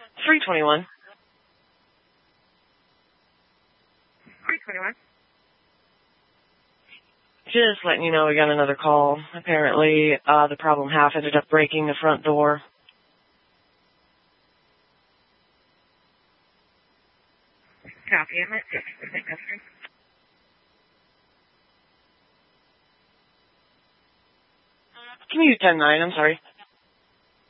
321. 321. Just letting you know we got another call. Apparently, the problem half ended up breaking the front door. Copy. I'm at 6%. Can you do 10-9? I'm sorry.